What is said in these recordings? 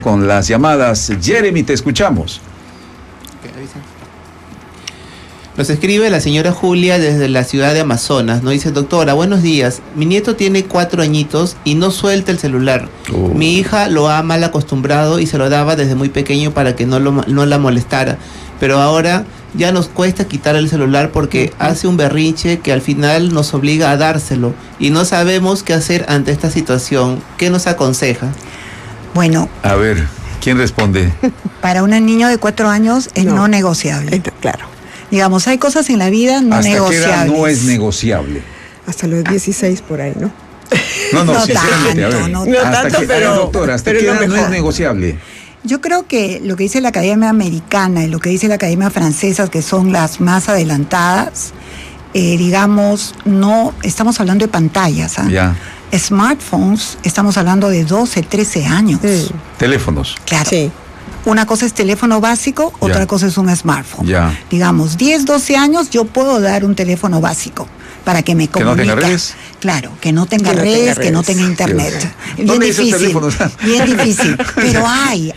Con las llamadas. Jeremy, te escuchamos. Nos escribe la señora Julia desde la ciudad de Amazonas. Nos dice: doctora, buenos días. Mi nieto tiene 4 añitos y no suelta el celular. Mi hija lo ha mal acostumbrado y se lo daba desde muy pequeño para que no la molestara. Pero ahora ya nos cuesta quitar el celular porque hace un berrinche que al final nos obliga a dárselo. Y no sabemos qué hacer ante esta situación. ¿Qué nos aconseja? Bueno. A ver, ¿quién responde? Para un niño de 4 años es no negociable. Claro. Digamos, hay cosas en la vida no negociables. ¿Hasta qué edad no es negociable? Hasta los 16 por ahí, ¿no? No, sinceramente, a ver. No tanto, pero doctora, ¿hasta qué edad no es negociable? Yo creo que lo que dice la Academia Americana y lo que dice la Academia Francesa, que son las más adelantadas, digamos, no estamos hablando de pantallas, ¿ah? Ya. Smartphones, estamos hablando de 12, 13 años. Teléfonos. Claro. Sí. Una cosa es teléfono básico, otra cosa es un smartphone. Ya. Digamos, 10, 12 años yo puedo dar un teléfono básico para que me comunique. ¿Que no tenga redes? Claro, que no tenga redes, que no tenga internet. Bien difícil, bien difícil. Pero hay.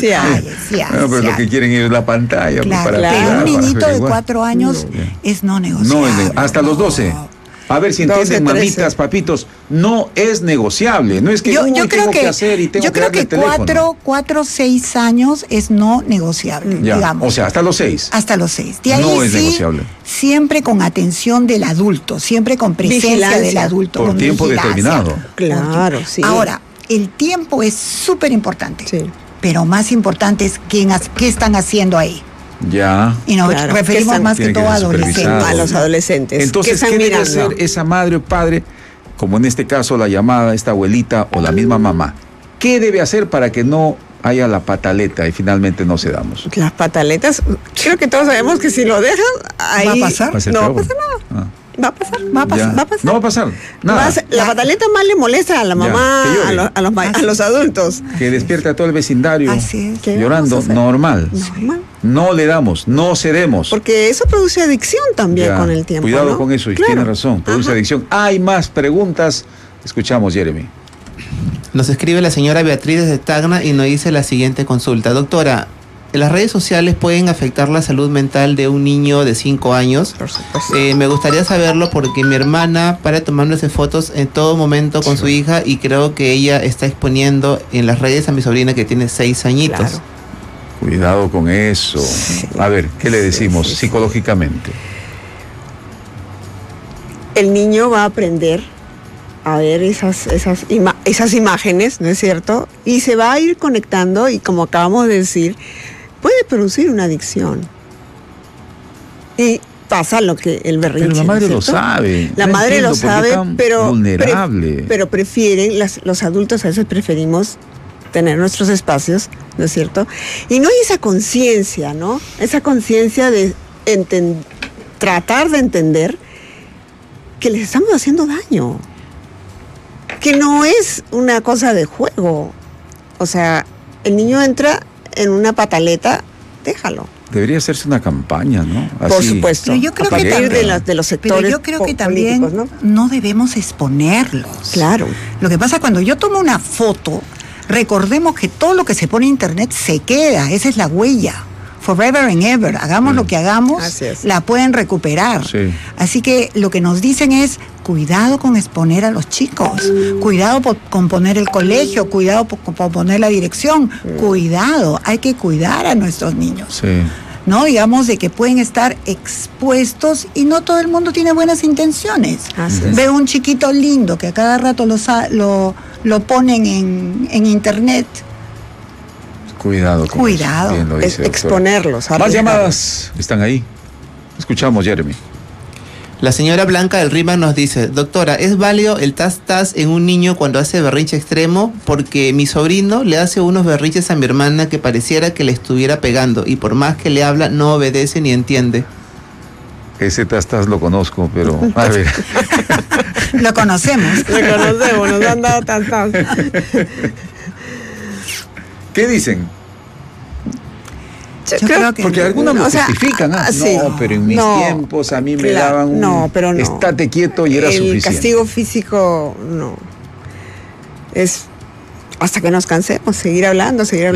Bueno, pero lo que quieren es la pantalla. Claro, pero un niñito de 4 años es no negociable. Hasta los 12. A ver si entienden, mamitas, papitos, no es negociable. No es que yo creo que hacer y tengo que darle el teléfono. 4, 6 años es no negociable, ya, digamos. O sea, hasta los 6. Hasta los 6. De ahí no es sí, negociable. Siempre con atención del adulto, siempre con presencia del adulto. Por tiempo determinado. Claro, sí. Ahora, el tiempo es súper importante. Sí. Pero más importante es qué están haciendo ahí. Ya. Y nos referimos más que todo a adolescentes. A los adolescentes. Entonces, ¿qué debe hacer esa madre o padre, como en este caso la llamada, esta abuelita o la misma mamá? ¿Qué debe hacer para que no haya la pataleta y finalmente no cedamos? Las pataletas, creo que todos sabemos que si lo dejan, ahí ¿va a pasar? No va a pasar nada. Va a pasar. No va a pasar nada. La pataleta más le molesta a la mamá, a los adultos. Que despierte a todo el vecindario llorando, normal. No le damos, no cedemos. Porque eso produce adicción también con el tiempo. Cuidado con eso, y tiene razón, produce adicción. Hay más preguntas. Escuchamos, Jeremy. Nos escribe la señora Beatriz desde Tacna y nos dice la siguiente consulta. Doctora, ¿las redes sociales pueden afectar la salud mental de un niño de 5 años? Por supuesto. Me gustaría saberlo porque mi hermana para tomándose fotos en todo momento con su hija y creo que ella está exponiendo en las redes a mi sobrina que tiene 6 añitos. Claro. Cuidado con eso. A ver, ¿qué le decimos psicológicamente? El niño va a aprender a ver esas imágenes, ¿no es cierto? Y se va a ir conectando y, como acabamos de decir, puede producir una adicción. Y pasa lo que el berrinche. Pero la madre lo sabe. La madre lo sabe, pero vulnerable. Pero prefieren, los adultos a veces preferimos tener nuestros espacios, ¿no es cierto? Y no hay esa conciencia, ¿no? Esa conciencia de tratar de entender que les estamos haciendo daño. Que no es una cosa de juego. O sea, el niño entra en una pataleta, déjalo. Debería hacerse una campaña, ¿no? Así, por supuesto. Pero yo creo a partir de los sectores. Pero yo creo que también no debemos exponerlos. Claro. Lo que pasa cuando yo tomo una foto, recordemos que todo lo que se pone en internet se queda, esa es la huella. Forever and ever, hagamos lo que hagamos, la pueden recuperar. Sí. Así que lo que nos dicen es, cuidado con exponer a los chicos, cuidado con poner el colegio, cuidado con poner la dirección, cuidado, hay que cuidar a nuestros niños. Sí. ¿No? Digamos de que pueden estar expuestos y no todo el mundo tiene buenas intenciones. Veo un chiquito lindo que a cada rato lo ponen en internet. Cuidado. Cuidado. Exponerlos. Más llamadas están ahí. Escuchamos, Jeremy. La señora Blanca del Rima nos dice: doctora, ¿es válido el tas-tas en un niño cuando hace berrinche extremo? Porque mi sobrino le hace unos berrinches a mi hermana que pareciera que le estuviera pegando y por más que le habla no obedece ni entiende. Ese tas-tas lo conozco, pero a ver. Lo conocemos, nos han dado tas-tas. ¿Qué dicen? Yo creo que porque algunos lo justifican. No, pero en mis tiempos a mí me daban un... No, pero no. Estate quieto y era suficiente. El castigo físico, no. Es hasta que nos cansemos, seguir hablando.